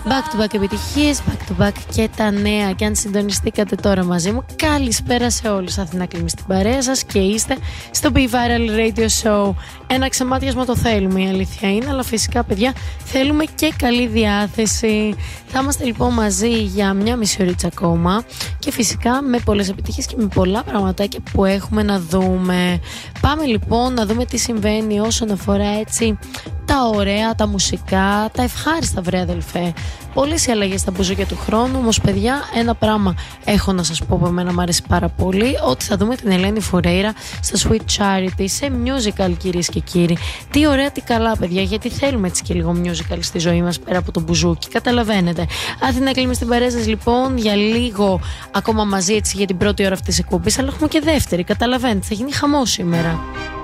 Back to back επιτυχίες, back to back και τα νέα. Και αν συντονιστήκατε τώρα μαζί μου, καλησπέρα σε όλους. Αθηνά Κλίμη στην παρέα σας και είστε στο Be Viral Radio Show. Ένα ξεμάτιασμα το θέλουμε, η αλήθεια είναι, αλλά φυσικά, παιδιά, θέλουμε και καλή διάθεση. Θα είμαστε λοιπόν μαζί για μια μισή ωρίτσα ακόμα και φυσικά με πολλές επιτυχίες και με πολλά πραγματάκια που έχουμε να δούμε. Πάμε λοιπόν να δούμε τι συμβαίνει όσον αφορά έτσι τα ωραία, τα μουσικά, τα ευχάριστα, βρε αδελφέ. Όλες οι αλλαγές στα μπουζούκια του χρόνου. Όμως, παιδιά, ένα πράγμα έχω να σας πω που εμένα μου αρέσει πάρα πολύ, ότι θα δούμε την Ελένη Φουρέιρα στο Sweet Charity σε musical, κυρίες και κύριοι. Τι ωραία, τι καλά, παιδιά, γιατί θέλουμε έτσι και λίγο musical στη ζωή μας πέρα από το μπουζούκι. Καταλαβαίνετε. Αθηνά Κλίμη στην παρέα σας λοιπόν για λίγο ακόμα μαζί έτσι για την πρώτη ώρα αυτής της εκπομπής, αλλά έχουμε και δεύτερη. Καταλαβαίνετε, θα γίνει χαμός σήμερα.